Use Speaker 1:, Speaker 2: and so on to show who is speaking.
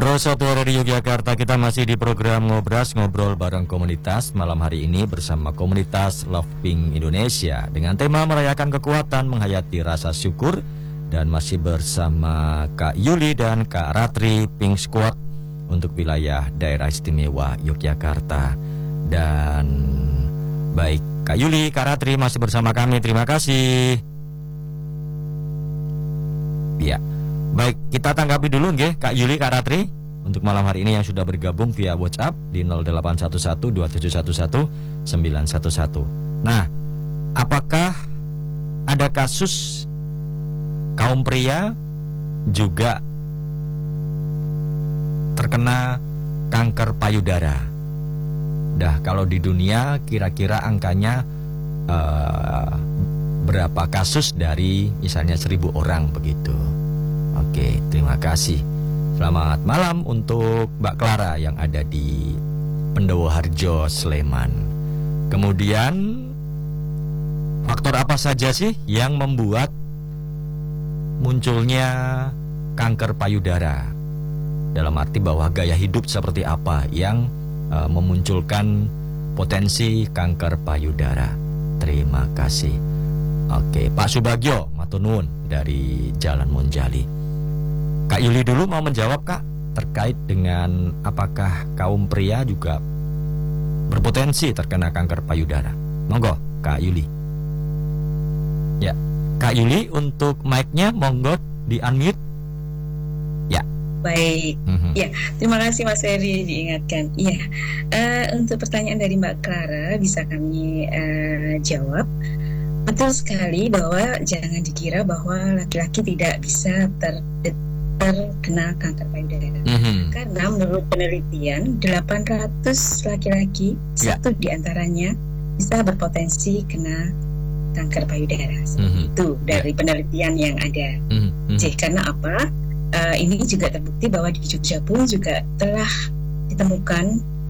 Speaker 1: Bro Software dari Yogyakarta, kita masih di program Ngobras, ngobrol bareng komunitas. Malam hari ini bersama komunitas Love Pink Indonesia dengan tema merayakan kekuatan menghayati rasa syukur. Dan masih bersama Kak Yuli dan Kak Ratri Pink Squad untuk wilayah daerah istimewa Yogyakarta. Dan baik, Kak Yuli, Kak Ratri masih bersama kami, terima kasih. Ya, baik, kita tanggapi dulu nggih Kak Yuli, Kak Ratri untuk malam hari ini yang sudah bergabung via WhatsApp di 08112711 911. Nah, apakah ada kasus kaum pria juga terkena kanker payudara? Dah, kalau di dunia kira-kira angkanya berapa kasus dari misalnya 1000 orang begitu? Oke, terima kasih. Selamat malam untuk Mbak Clara yang ada di Pendowoharjo, Sleman. Kemudian faktor apa saja sih yang membuat munculnya kanker payudara? Dalam arti bahwa gaya hidup seperti apa yang memunculkan potensi kanker payudara? Terima kasih. Oke, Pak Subagio matur nuwun dari Jalan Monjali. Kak Yuli dulu mau menjawab, Kak, terkait dengan apakah kaum pria juga berpotensi terkena kanker payudara. Monggo, Kak Yuli. Ya, Kak Yuli untuk mic-nya monggo di-unmute. Ya.
Speaker 2: Baik. Ya, terima kasih Mas Heri diingatkan. Iya. Untuk pertanyaan dari Mbak Clara bisa kami jawab. Betul sekali bahwa jangan dikira bahwa laki-laki tidak bisa terkena kanker payudara. Karena menurut penelitian 800 laki-laki satu diantaranya bisa berpotensi kena kanker payudara. Itu dari penelitian yang ada. Jadi karena apa? Ini juga terbukti bahwa di Jogja pun juga telah ditemukan